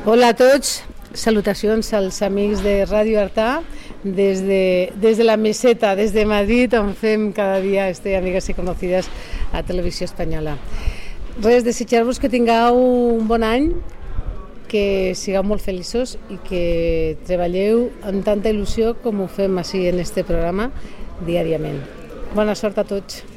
Hola a tots, salutacions als amics de Ràdio Artà des de la meseta, des de Madrid, on fem cada dia Amigas y Conocidas a Televisió Espanyola. Res, desitjar-vos que tingueu un bon any, que sigueu molt feliços i que treballeu amb tanta il·lusió com ho fem així en este programa diàriament. Bona sort a tots.